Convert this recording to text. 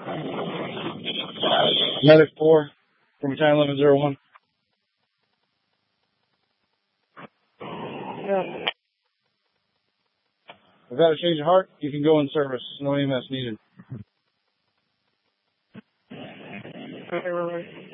Medic 4 from battalion 1101. Yeah. Without a change of heart, you can go in service. No EMS needed. Right.